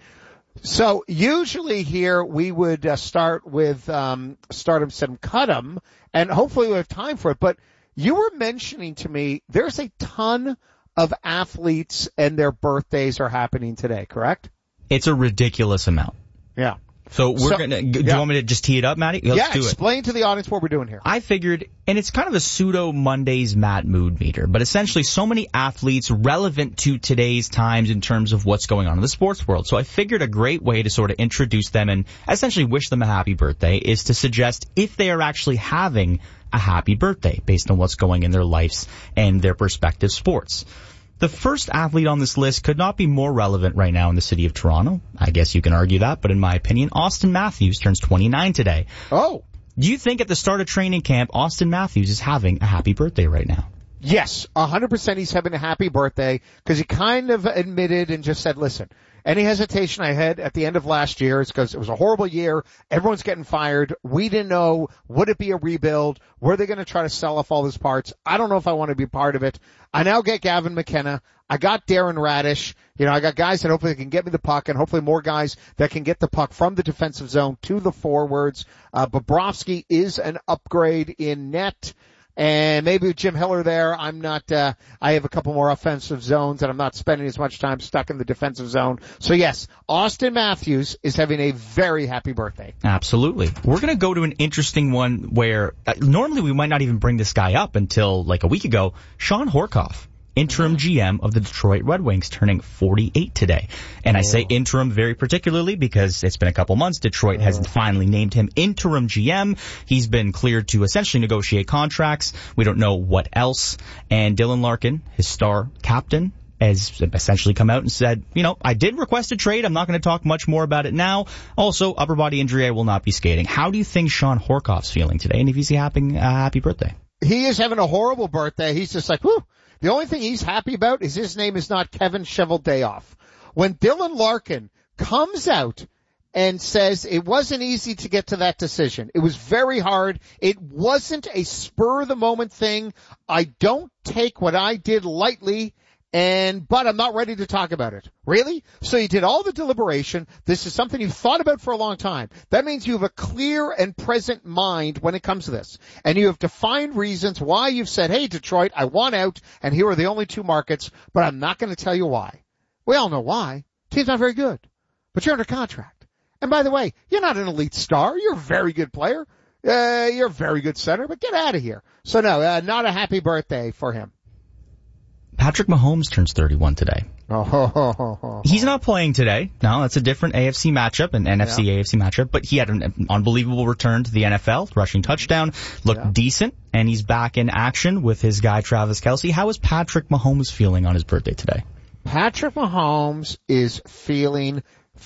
So usually here we would uh, start with, um, start him, some cut him, and hopefully we have time for it. But you were mentioning to me there's a ton of athletes and their birthdays are happening today, correct? It's a ridiculous amount. Yeah. So we're So- gonna. Do yeah. you want me to just tee it up, Matty? Let's yeah, do it. explain to the audience what we're doing here. I figured, and it's kind of a pseudo Mondays Matt mood meter, but essentially so many athletes relevant to today's times in terms of what's going on in the sports world. So I figured a great way to sort of introduce them and essentially wish them a happy birthday is to suggest if they are actually having a happy birthday based on what's going in their lives and their respective sports. The first athlete on this list could not be more relevant right now in the city of Toronto. I guess you can argue that, but in my opinion, Austin Matthews turns twenty-nine today. Oh. Do you think at the start of training camp, Austin Matthews is having a happy birthday right now? Yes, one hundred percent he's having a happy birthday because he kind of admitted and just said, listen, any hesitation I had at the end of last year is because it was a horrible year. Everyone's getting fired. We didn't know, would it be a rebuild? Were they going to try to sell off all those parts? I don't know if I want to be part of it. I now get Gavin McKenna. I got Darren Radish. You know, I got guys that hopefully can get me the puck and hopefully more guys that can get the puck from the defensive zone to the forwards. Uh, Bobrovsky is an upgrade in net. And maybe with Jim Hiller there, I'm not, uh, I have a couple more offensive zones and I'm not spending as much time stuck in the defensive zone. So yes, Austin Matthews is having a very happy birthday. Absolutely. We're going to go to an interesting one where uh, normally we might not even bring this guy up until like a week ago. Shawn Horcoff, interim G M of the Detroit Red Wings, turning forty-eight today. And I say interim very particularly because it's been a couple months. Detroit has finally named him interim G M. He's been cleared to essentially negotiate contracts. We don't know what else. And Dylan Larkin, his star captain, has essentially come out and said, you know, I did request a trade. I'm not going to talk much more about it now. Also, upper body injury, I will not be skating. How do you think Shawn Horcoff's feeling today? And if he's having a happy birthday? He is having a horrible birthday. He's just like, whew. The only thing he's happy about is his name is not Kevin Cheveldayoff. When Dylan Larkin comes out and says it wasn't easy to get to that decision, it was very hard, it wasn't a spur-of-the-moment thing, I don't take what I did lightly, and but I'm not ready to talk about it. Really? So you did all the deliberation. This is something you've thought about for a long time. That means you have a clear and present mind when it comes to this. And you have defined reasons why you've said, hey, Detroit, I want out, and here are the only two markets, but I'm not going to tell you why. We all know why. Team's not very good. But you're under contract. And by the way, you're not an elite star. You're a very good player. Uh, you're a very good center, but get out of here. So no, uh, not a happy birthday for him. Patrick Mahomes turns thirty-one today. Oh. He's not playing today. No, that's a different A F C matchup, an N F C, yeah. A F C matchup. But he had an unbelievable return to the N F L, rushing touchdown, looked yeah. decent, and he's back in action with his guy Travis Kelce. How is Patrick Mahomes feeling on his birthday today? Patrick Mahomes is feeling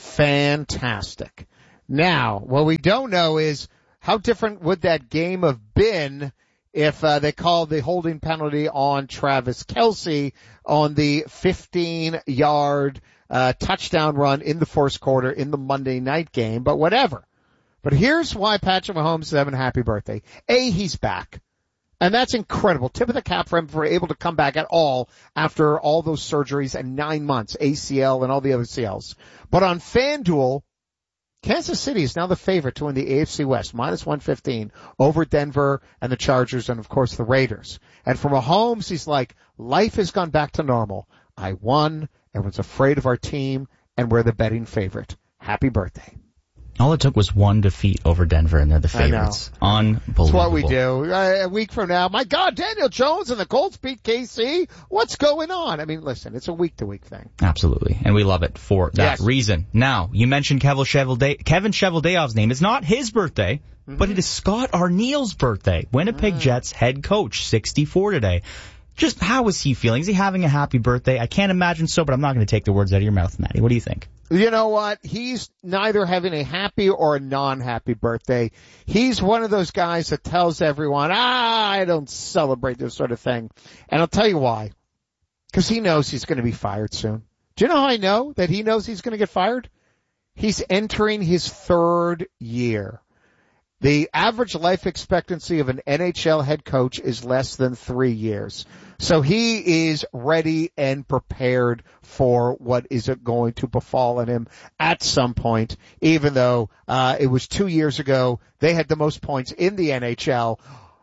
fantastic. Now, what we don't know is how different would that game have been if uh, they called the holding penalty on Travis Kelce on the fifteen-yard uh, touchdown run in the first quarter in the Monday night game, but whatever. But here's why Patrick Mahomes is having a happy birthday. A, he's back. And that's incredible. Tip of the cap for him for able to come back at all after all those surgeries and nine months, A C L and all the other C Ls. But on FanDuel, Kansas City is now the favorite to win the A F C West, minus one fifteen, over Denver and the Chargers and, of course, the Raiders. And for Mahomes, he's like, life has gone back to normal. I won, everyone's afraid of our team, and we're the betting favorite. Happy birthday. All it took was one defeat over Denver, and they're the favorites. Unbelievable. That's what we do. Uh, a week from now, my God, Daniel Jones and the Colts beat K C. What's going on? I mean, listen, it's a week-to-week thing. Absolutely, and we love it for that yes. reason. Now, you mentioned Kevin Chevelday- Kevin Cheveldayoff's name. It's not his birthday, mm-hmm. but it is Scott Arniel's birthday. Winnipeg mm. Jets head coach, sixty-four today. Just how is he feeling? Is he having a happy birthday? I can't imagine so, but I'm not going to take the words out of your mouth, Matty. What do you think? You know what? He's neither having a happy or a non-happy birthday. He's one of those guys that tells everyone, ah, I don't celebrate this sort of thing. And I'll tell you why. Because he knows he's going to be fired soon. Do you know how I know that he knows he's going to get fired? He's entering his third year. The average life expectancy of an N H L head coach is less than three years. So he is ready and prepared for what is going to befall him at some point, even though uh it was two years ago. They had the most points in the N H L.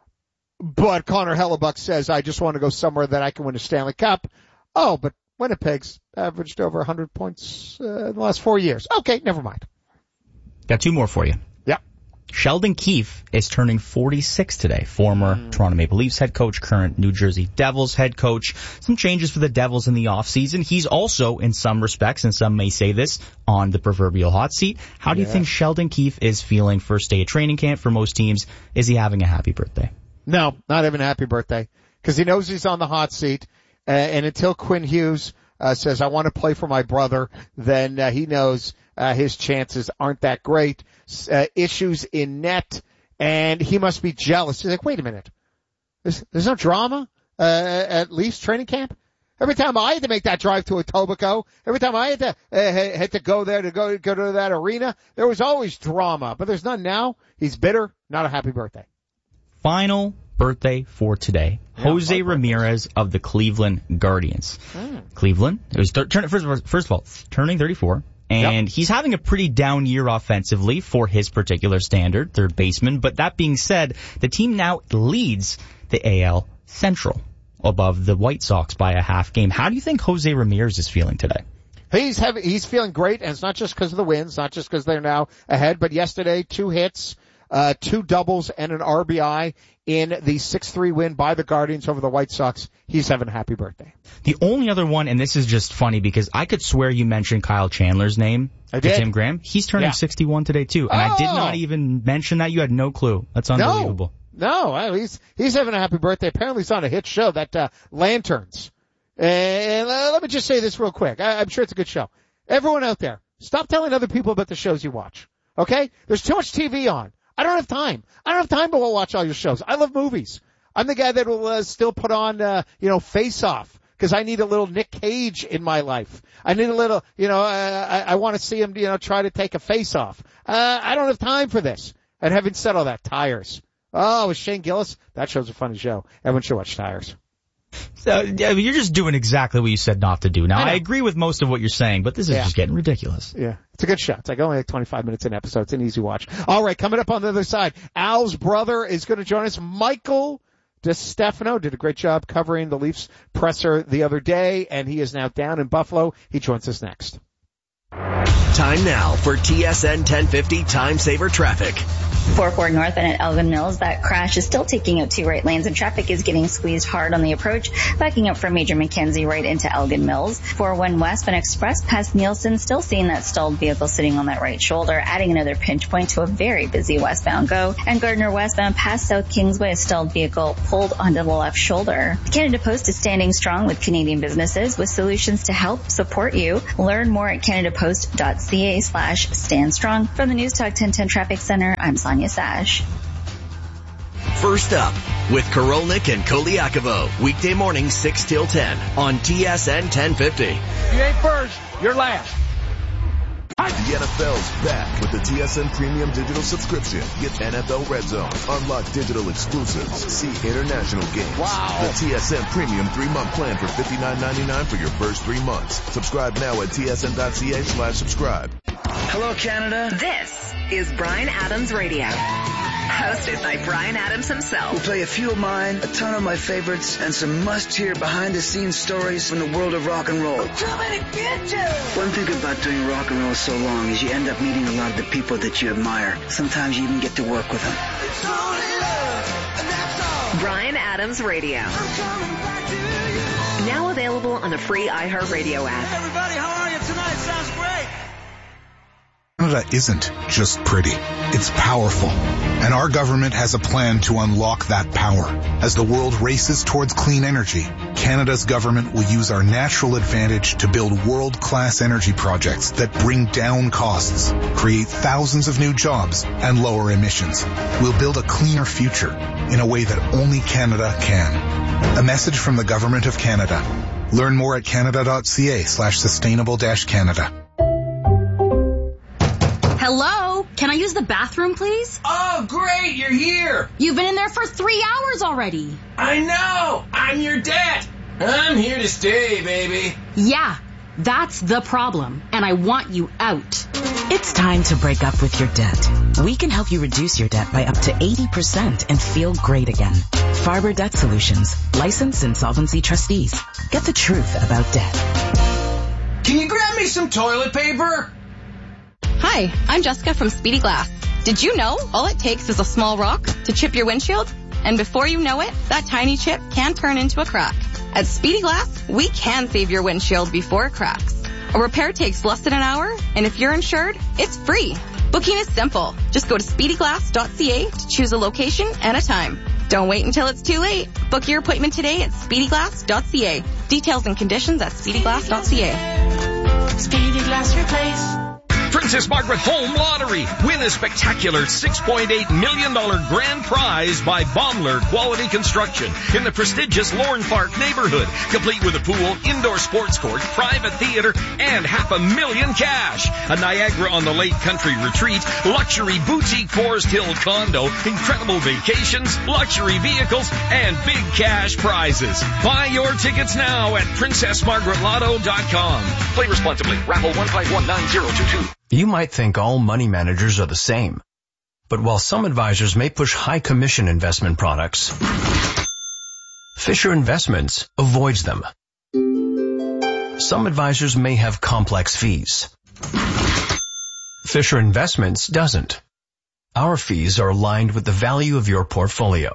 But Connor Hellebuck says, I just want to go somewhere that I can win a Stanley Cup. Oh, but Winnipeg's averaged over one hundred points uh, in the last four years. Okay, never mind. Got two more for you. Sheldon Keefe is turning forty-six today. Former mm. Toronto Maple Leafs head coach, current New Jersey Devils head coach. Some changes for the Devils in the offseason. He's also, in some respects, and some may say this, on the proverbial hot seat. How do yeah. you think Sheldon Keefe is feeling first day of training camp for most teams? Is he having a happy birthday? No, not having a happy birthday. Because he knows he's on the hot seat. Uh, and until Quinn Hughes uh, says, I want to play for my brother, then uh, he knows uh, his chances aren't that great. Uh, issues in net, and he must be jealous. He's like, wait a minute. There's, there's no drama uh, at Leafs training camp? Every time I had to make that drive to Etobicoke, every time I had to uh, had to go there to go go to that arena, there was always drama. But there's none now. He's bitter. Not a happy birthday. Final birthday for today. Yeah, Jose Ramirez of the Cleveland Guardians. Mm. Cleveland, it was th- turn, first, first of all, turning thirty-four. And yep. he's having a pretty down year offensively for his particular standard, third baseman. But that being said, the team now leads the A L Central above the White Sox by a half game. How do you think Jose Ramirez is feeling today? He's having, he's feeling great, and it's not just because of the wins, not just because they're now ahead, but yesterday, two hits, uh, two doubles, and an R B I in the six three win by the Guardians over the White Sox. He's having a happy birthday. The only other one, and this is just funny because I could swear you mentioned Kyle Chandler's name I to did. Tim Graham. He's turning yeah. sixty-one today too, and oh. I did not even mention that. You had no clue. That's unbelievable. No, no, he's he's having a happy birthday. Apparently, he's on a hit show, that uh, Lanterns. And uh, let me just say this real quick. I, I'm sure it's a good show. Everyone out there, stop telling other people about the shows you watch. Okay? There's too much T V on. I don't have time. I don't have time to watch all your shows. I love movies. I'm the guy that will uh, still put on, uh, you know, Face Off because I need a little Nick Cage in my life. I need a little, you know, uh, I, I want to see him, you know, try to take a face off. Uh, I don't have time for this. And having said all that, Tires. Oh, with Shane Gillis, that show's a funny show. Everyone should watch Tires. So, yeah, you're just doing exactly what you said not to do. Now, I, I agree with most of what you're saying, but this is yeah. just getting ridiculous. Yeah, it's a good show. It's like only like twenty-five minutes an episode. It's an easy watch. All right, coming up on the other side, Al's brother is going to join us. Michael DeStefano did a great job covering the Leafs presser the other day, and he is now down in Buffalo. He joins us next. Time now for T S N ten fifty Time Saver Traffic. four oh four northbound at Elgin Mills, that crash is still taking out two right lanes and traffic is getting squeezed hard on the approach, backing up from Major Mackenzie right into Elgin Mills. four oh one westbound express past Nielsen, still seeing that stalled vehicle sitting on that right shoulder, adding another pinch point to a very busy westbound go. And Gardner westbound past South Kingsway, a stalled vehicle pulled onto the left shoulder. The Canada Post is standing strong with Canadian businesses with solutions to help support you. Learn more at canadapost.ca slash stand strong. From the News Talk ten ten Traffic Center, I'm Sonia Sash. First up with Korolnik and Koliakovo, weekday morning six till ten on T S N ten fifty. You ain't first, you're last. The N F L's back with the T S N Premium Digital Subscription. Get N F L Red Zone, unlock digital exclusives, see international games. Wow. The T S N Premium three-month plan for fifty-nine ninety-nine for your first three months. Subscribe now at tsn.ca slash subscribe. Hello, Canada. This is Bryan Adams Radio. Hosted by Bryan Adams himself. We'll play a few of mine, a ton of my favorites, and some must-hear behind-the-scenes stories from the world of rock and roll. I'm coming to get you! One thing about doing rock and roll so long is you end up meeting a lot of the people that you admire. Sometimes you even get to work with them. It's only love, and that's all. Bryan Adams Radio. I'm coming back to you. Now available on the free iHeartRadio app. Hey everybody, how are you tonight? Sounds great. Canada isn't just pretty. It's powerful. And our government has a plan to unlock that power. As the world races towards clean energy, Canada's government will use our natural advantage to build world-class energy projects that bring down costs, create thousands of new jobs, and lower emissions. We'll build a cleaner future in a way that only Canada can. A message from the Government of Canada. Learn more at canada.ca slash sustainable dash Canada. Hello? Can I use the bathroom, please? Oh, great, you're here. You've been in there for three hours already. I know. I'm your debt. I'm here to stay, baby. Yeah, that's the problem, and I want you out. It's time to break up with your debt. We can help you reduce your debt by up to eighty percent and feel great again. Farber Debt Solutions, licensed insolvency trustees. Get the truth about debt. Can you grab me some toilet paper? Hi, I'm Jessica from Speedy Glass. Did you know all it takes is a small rock to chip your windshield? And before you know it, that tiny chip can turn into a crack. At Speedy Glass, we can save your windshield before it cracks. A repair takes less than an hour, and if you're insured, it's free. Booking is simple. Just go to speedy glass dot c a to choose a location and a time. Don't wait until it's too late. Book your appointment today at speedy glass dot c a. Details and conditions at speedy glass dot c a. Speedy Glass Replace. Princess Margaret Home Lottery. Win a spectacular six point eight million dollars grand prize by Baumler Quality Construction in the prestigious Lorne Park neighborhood, complete with a pool, indoor sports court, private theater, and half a million cash. A Niagara on the Lake country retreat, luxury boutique Forest Hill condo, incredible vacations, luxury vehicles, and big cash prizes. Buy your tickets now at princess margaret lotto dot com. Play responsibly. Raffle one five one nine zero two two. You might think all money managers are the same. But while some advisors may push high commission investment products, Fisher Investments avoids them. Some advisors may have complex fees. Fisher Investments doesn't. Our fees are aligned with the value of your portfolio.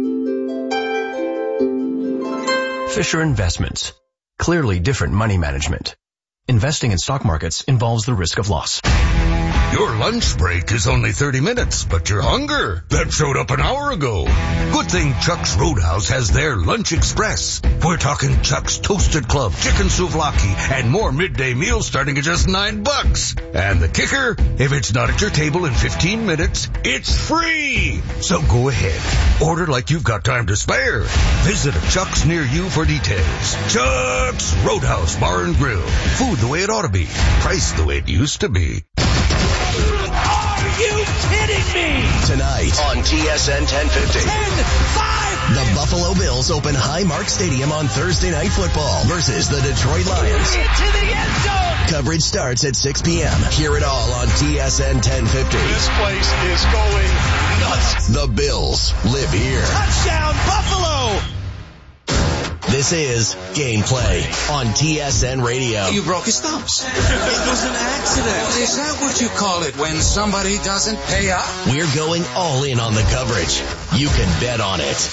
Fisher Investments. Clearly different money management. Investing in stock markets involves the risk of loss. Your lunch break is only thirty minutes, but your hunger, that showed up an hour ago. Good thing Chuck's Roadhouse has their Lunch Express. We're talking Chuck's Toasted Club, chicken souvlaki, and more midday meals starting at just nine bucks. And the kicker, if it's not at your table in fifteen minutes, it's free. So go ahead. Order like you've got time to spare. Visit a Chuck's near you for details. Chuck's Roadhouse Bar and Grill. Food the way it ought to be. Price the way it used to be. Are you kidding me? Tonight on T S N ten fifty. ten five. The Buffalo Bills open Highmark Stadium on Thursday Night Football versus the Detroit Lions. To the end zone. Coverage starts at six p.m. Hear it all on T S N ten fifty. This place is going nuts. The Bills live here. Touchdown, Buffalo! This is Gameplay on T S N Radio. You broke his thumbs. It was an accident. Is that what you call it when somebody doesn't pay up? We're going all in on the coverage. You can bet on it.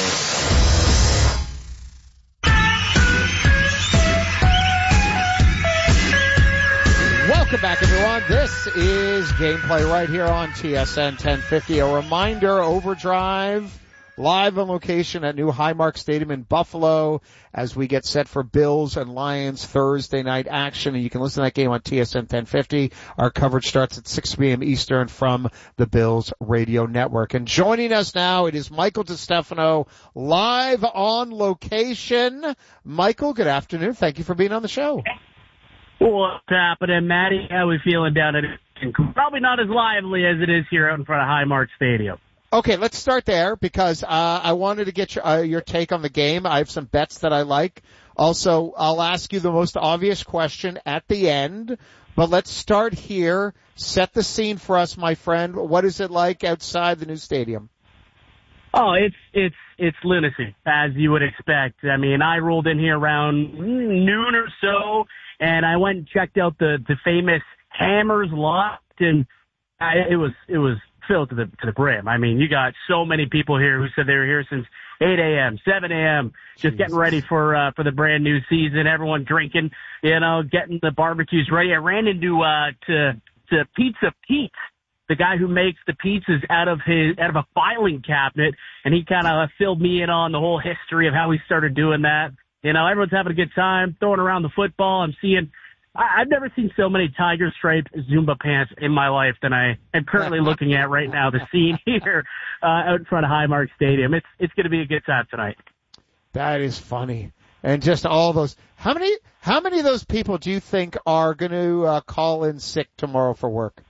Welcome back, everyone. This is Gameplay right here on T S N ten fifty. A reminder, Overdrive live on location at new Highmark Stadium in Buffalo as we get set for Bills and Lions Thursday night action. And you can listen to that game on T S N ten fifty. Our coverage starts at six p.m. Eastern from the Bills Radio Network. And joining us now, it is Michael DeStefano live on location. Michael, good afternoon. Thank you for being on the show. What's happening, Matty? How we feeling down at Probably not as lively as it is here out in front of Highmark Stadium. Okay, let's start there because uh, I wanted to get your, uh, your take on the game. I have some bets that I like. Also, I'll ask you the most obvious question at the end, but let's start here. Set the scene for us, my friend. What is it like outside the new stadium? Oh, it's it's it's lunacy, as you would expect. I mean, I rolled in here around noon or so, and I went and checked out the the famous Hammers lot, and I, it was it was filled to the to the brim. I mean, you got so many people here who said they were here since eight a.m., seven a.m., just getting ready for uh, for the brand new season. Everyone drinking, you know, getting the barbecues ready. I ran into uh, to to Pizza Pete, the guy who makes the pizzas out of his out of a filing cabinet, and he kind of filled me in on the whole history of how he started doing that. You know, everyone's having a good time, throwing around the football. I'm seeing, I, I've never seen so many tiger stripe Zumba pants in my life than I am currently looking at right now. The scene here uh, out in front of Highmark Stadium. It's it's going to be a good time tonight. That is funny, and just all those. How many how many of those people do you think are going to uh, call in sick tomorrow for work?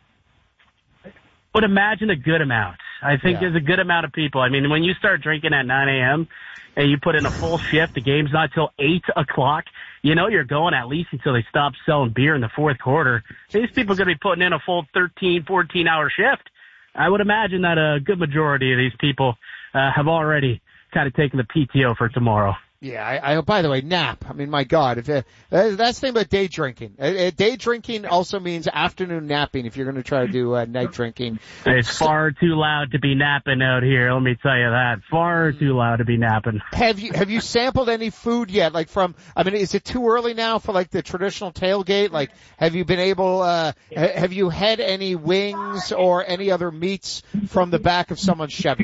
But imagine a good amount. I think yeah. There's a good amount of people. I mean, when you start drinking at nine a.m. and you put in a full shift, the game's not till eight o'clock, you know you're going at least until they stop selling beer in the fourth quarter. These people are going to be putting in a full thirteen, fourteen-hour shift. I would imagine that a good majority of these people uh, have already kind of taken the P T O for tomorrow. Yeah, I, I, by the way, nap. I mean, my God, if it, that's the thing about day drinking. Uh, day drinking also means afternoon napping if you're going to try to do uh, night drinking. It's far too loud to be napping out here, let me tell you that. Far too loud to be napping. Have you, have you sampled any food yet? Like from, I mean, is it too early now for like the traditional tailgate? Like, have you been able, uh, have you had any wings or any other meats from the back of someone's Chevy?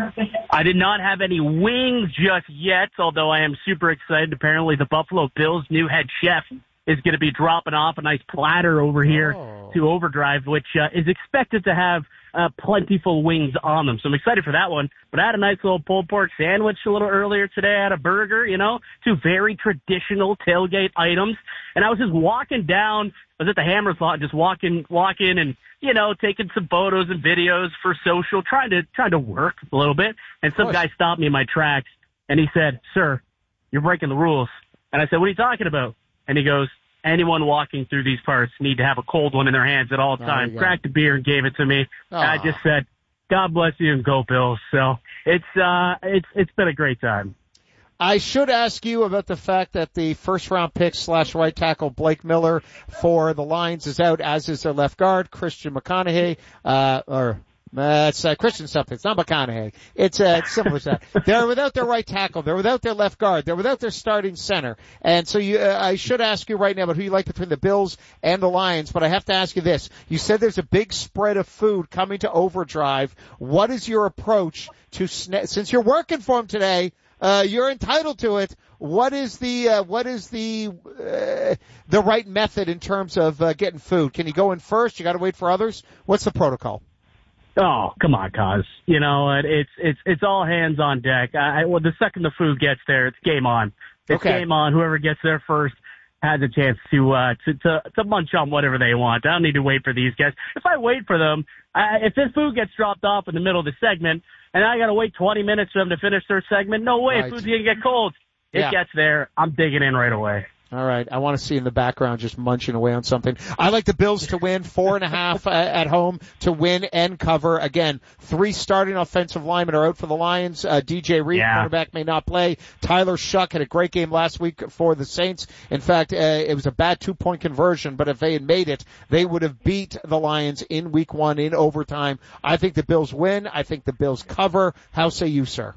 I did not have any wings just yet, although I am super excited. Apparently the Buffalo Bills' new head chef is going to be dropping off a nice platter over here oh. to Overdrive, which uh, is expected to have uh, plentiful wings on them. So I'm excited for that one. But I had a nice little pulled pork sandwich a little earlier today. I had a burger, you know, two very traditional tailgate items. And I was just walking down, I was at the Hammers lot, just walking, walking and, you know, taking some photos and videos for social, trying to, trying to work a little bit. And some guy stopped me in my tracks and he said, "Sir, you're breaking the rules." And I said, "What are you talking about?" And he goes, "Anyone walking through these parts need to have a cold one in their hands at all times." Oh, cracked a beer and gave it to me. And I just said, "God bless you and go Bills." So it's, uh, it's, it's been a great time. I should ask you about the fact that the first round pick slash right tackle Blake Miller for the Lions is out, as is their left guard, Christian McConaughey, uh, or, Uh, it's uh, Christian something. It's not McConaughey. It's, uh, it's simple as that. They're without their right tackle. They're without their left guard. They're without their starting center. And so you, uh, I should ask you right now about who you like between the Bills and the Lions, but I have to ask you this. You said there's a big spread of food coming to Overdrive. What is your approach to, sna- since you're working for them today, uh, you're entitled to it. What is the, uh, what is the, uh, the right method in terms of, uh, getting food? Can you go in first? You gotta wait for others? What's the protocol? Oh, come on, Cos. You know, it's it's it's all hands on deck. I, well, the second the food gets there, it's game on. It's okay. Game on. Whoever gets there first has a chance to uh to, to to munch on whatever they want. I don't need to wait for these guys. If I wait for them, I, if this food gets dropped off in the middle of the segment, and I got to wait twenty minutes for them to finish their segment, no way. Right. Food's gonna get cold. It yeah. gets there. I'm digging in right away. All right. I want to see in the background just munching away on something. I like the Bills to win, four and a half uh, at home to win and cover. Again, three starting offensive linemen are out for the Lions. Uh, D J Reed, yeah. quarterback, may not play. Tyler Shuck had a great game last week for the Saints. In fact, uh, it was a bad two-point conversion, but if they had made it, they would have beat the Lions in week one in overtime. I think the Bills win. I think the Bills cover. How say you, sir?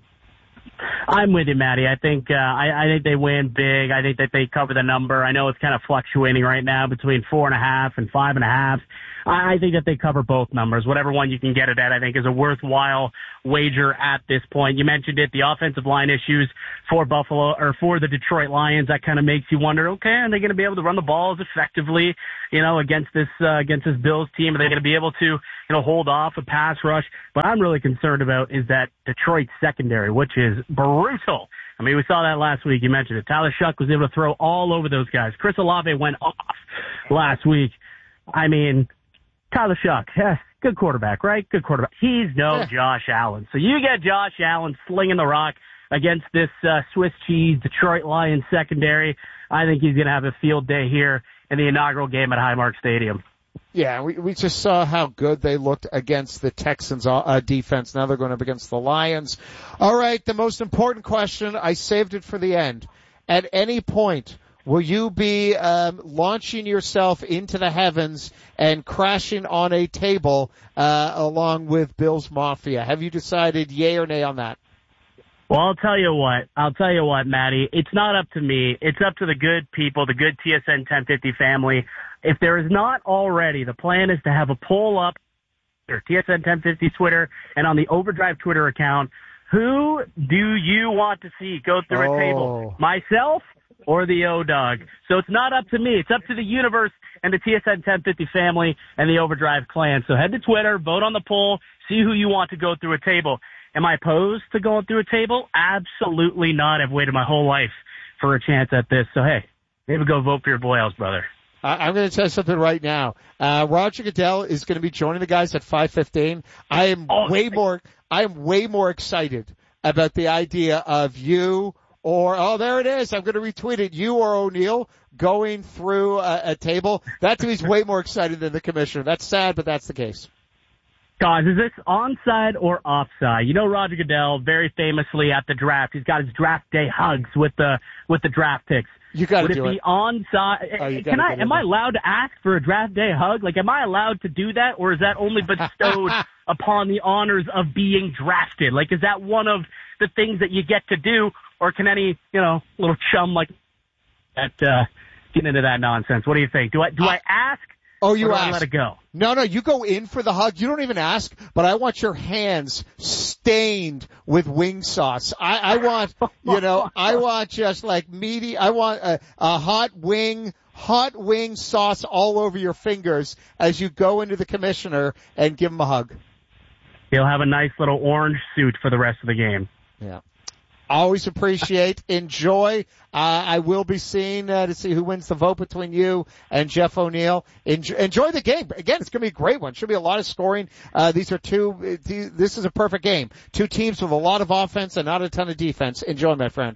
I'm with you, Matty. I think uh, I, I think they win big. I think that they cover the number. I know it's kind of fluctuating right now between four and a half and five and a half. I think that they cover both numbers. Whatever one you can get it at, I think, is a worthwhile wager at this point. You mentioned it, the offensive line issues for Buffalo or for the Detroit Lions. That kind of makes you wonder, okay, are they going to be able to run the balls effectively, you know, against this uh, against this Bills team? Are they going to be able to, you know, hold off a pass rush? What I'm really concerned about is that Detroit secondary, which is brutal. I mean, we saw that last week. You mentioned it. Tyler Shuck was able to throw all over those guys. Chris Olave went off last week. I mean, Tyler Shuck, yeah, good quarterback, right? Good quarterback. He's no yeah. Josh Allen. So you get Josh Allen slinging the rock against this uh, Swiss cheese Detroit Lions secondary. I think he's going to have a field day here in the inaugural game at Highmark Stadium. Yeah, we we just saw how good they looked against the Texans uh, defense. Now they're going up against the Lions. All right, the most important question, I saved it for the end. At any point, will you be um, launching yourself into the heavens and crashing on a table uh, along with Bill's Mafia? Have you decided yay or nay on that? Well, I'll tell you what. I'll tell you what, Matty. It's not up to me. It's up to the good people, the good T S N ten fifty family. If there is not already, the plan is to have a poll up or T S N ten fifty Twitter and on the Overdrive Twitter account. Who do you want to see go through oh. a table? Myself or the O-Dog? So it's not up to me. It's up to the universe and the T S N ten fifty family and the Overdrive clan. So head to Twitter, vote on the poll, see who you want to go through a table. Am I opposed to going through a table? Absolutely not. I've waited my whole life for a chance at this. So, hey, maybe go vote for your boy house brother. I'm going to tell you something right now. Uh, Roger Goodell is going to be joining the guys at five fifteen. I am oh, way more, I am way more excited about the idea of you or, oh, there it is. I'm going to retweet it. You or O'Neill going through a, a table. That to me is way more exciting than the commissioner. That's sad, but that's the case. Guys, is this onside or offside? You know Roger Goodell, very famously at the draft, he's got his draft day hugs with the with the draft picks. You got to do it. Would it be onside? Oh, Can I? Am I allowed to ask for a draft day hug? Like, am I allowed to do that, or is that only bestowed upon the honors of being drafted? Like, is that one of the things that you get to do, or can any, you know, little chum like that uh, get into that nonsense? What do you think? Do I do I ask? Oh, you or do ask. I let it go? No, no, you go in for the hug. You don't even ask, but I want your hands stained with wing sauce. I, I want, you know, I want just like meaty, I want a, a hot wing, hot wing sauce all over your fingers as you go into the commissioner and give him a hug. He'll have a nice little orange suit for the rest of the game. Yeah. Always appreciate, enjoy. Uh, I will be seeing uh, to see who wins the vote between you and Jeff O'Neill. Enjoy, enjoy the game. Again, it's going to be a great one. Should be a lot of scoring. Uh, these are two, this is a perfect game. Two teams with a lot of offense and not a ton of defense. Enjoy, my friend.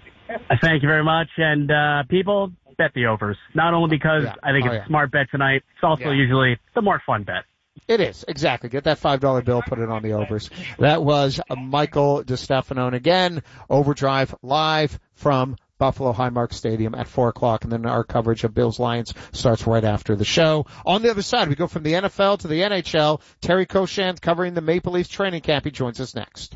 Thank you very much. And, uh, people, bet the overs. Not only because yeah. I think oh, it's yeah. a smart bet tonight, it's also yeah. usually the more fun bet. It is, exactly. Get that five dollar bill, put it on the overs. That was Michael DeStefano. And again, Overdrive live from Buffalo Highmark Stadium at four o'clock. And then our coverage of Bills Lions starts right after the show. On the other side, we go from the N F L to the N H L. Terry Cochant covering the Maple Leafs training camp. He joins us next.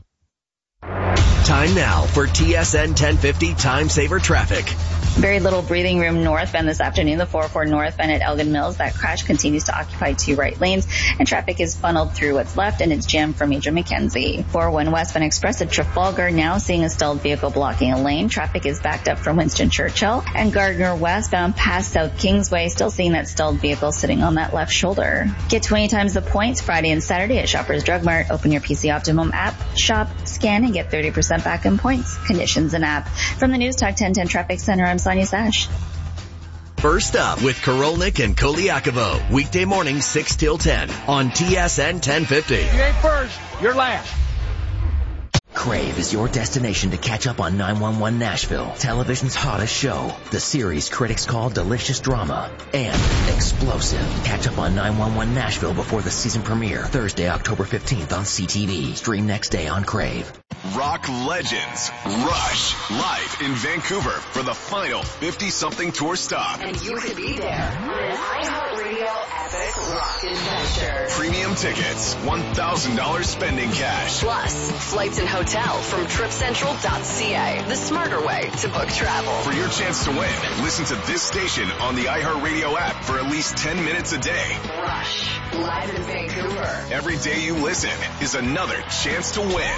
Time now for T S N ten fifty Time Saver Traffic. Very little breathing room northbound this afternoon. The four oh four northbound at Elgin Mills. That crash continues to occupy two right lanes, and traffic is funneled through what's left, and it's jammed from Major Mackenzie. four oh one westbound express at Trafalgar now seeing a stalled vehicle blocking a lane. Traffic is backed up from Winston Churchill, and Gardner westbound past South Kingsway still seeing that stalled vehicle sitting on that left shoulder. Get twenty times the points Friday and Saturday at Shoppers Drug Mart. Open your P C Optimum app, shop, scan, and get thirty percent back in points. Conditions and app. From the News Talk ten ten Traffic Center, I'm Sonia Sash. First up with Korolnik and Koliakovo. Weekday morning six till ten on T S N ten fifty. You ain't first, you're last. Crave is your destination to catch up on nine one one Nashville, television's hottest show. The series critics call delicious drama and explosive. Catch up on nine one one Nashville before the season premiere, Thursday, October fifteenth on C T V. Stream next day on Crave. Rock legends Rush live in Vancouver for the final fifty-something tour stop. And you could be there on an iHeartRadio Epic Rock Adventure. Premium tickets, one thousand dollars spending cash. Plus, flights and hotel from trip central dot c a, the smarter way to book travel. For your chance to win, listen to this station on the iHeartRadio app for at least ten minutes a day. Rush, live in Vancouver. Every day you listen is another chance to win.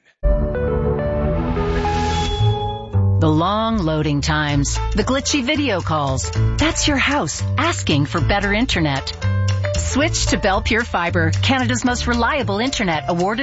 The long loading times, the glitchy video calls. That's your house asking for better internet. Switch to Bell Pure Fiber, Canada's most reliable internet, awarded